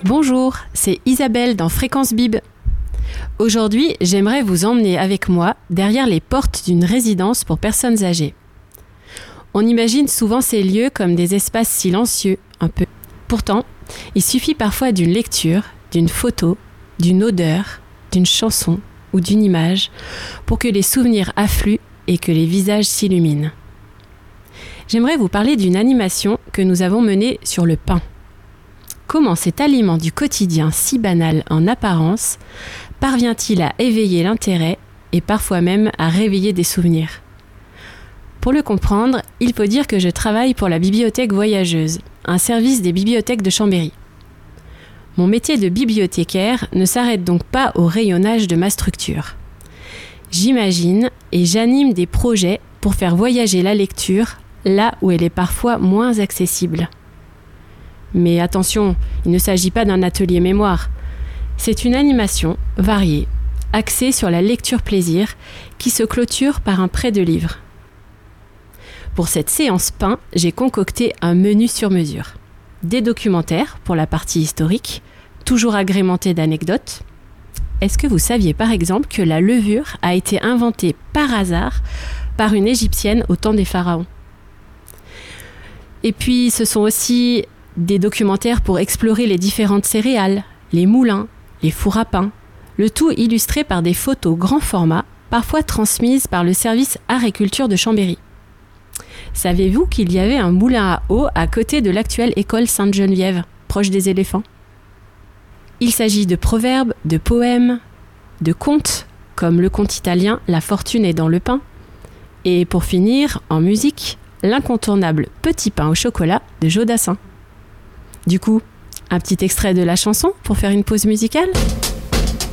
Bonjour, c'est Isabelle dans Fréquence Bib. Aujourd'hui, j'aimerais vous emmener avec moi derrière les portes d'une résidence pour personnes âgées. On imagine souvent ces lieux comme des espaces silencieux, un peu. Pourtant, il suffit parfois d'une lecture, d'une photo, d'une odeur, d'une chanson ou d'une image pour que les souvenirs affluent et que les visages s'illuminent. J'aimerais vous parler d'une animation que nous avons menée sur le pain. Comment cet aliment du quotidien si banal en apparence parvient-il à éveiller l'intérêt et parfois même à réveiller des souvenirs ? Pour le comprendre, il faut dire que je travaille pour la Bibliothèque Voyageuse, un service des bibliothèques de Chambéry. Mon métier de bibliothécaire ne s'arrête donc pas au rayonnage de ma structure. J'imagine et j'anime des projets pour faire voyager la lecture là où elle est parfois moins accessible. Mais attention, il ne s'agit pas d'un atelier mémoire. C'est une animation variée, axée sur la lecture plaisir, qui se clôture par un prêt de livre. Pour cette séance pain, j'ai concocté un menu sur mesure. Des documentaires pour la partie historique, toujours agrémentés d'anecdotes. Est-ce que vous saviez par exemple que la levure a été inventée par hasard par une Égyptienne au temps des pharaons ? Et puis ce sont aussi des documentaires pour explorer les différentes céréales, les moulins, les fours à pain, le tout illustré par des photos grand format, parfois transmises par le service Art et Culture de Chambéry. Savez-vous qu'il y avait un moulin à eau à côté de l'actuelle école Sainte-Geneviève, proche des éléphants ? Il s'agit de proverbes, de poèmes, de contes, comme le conte italien « La fortune est dans le pain ». Et pour finir, en musique, l'incontournable « Petit pain au chocolat » de Joe Dassin. Du coup, un petit extrait de la chanson pour faire une pause musicale ?